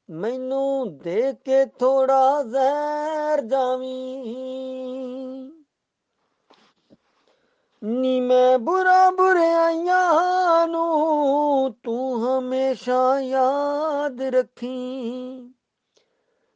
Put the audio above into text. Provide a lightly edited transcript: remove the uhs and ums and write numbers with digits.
ਮੈਨੂੰ ਦੇ ਕੇ ਥੋੜਾ ਜ਼ਹਿਰ ਜਾਵੀਂ। ਨੀ ਮੈਂ ਬੁਰਾਈਆਂ ਨੂੰ ਤੂੰ ਹਮੇਸ਼ਾ ਯਾਦ ਰੱਖੀ।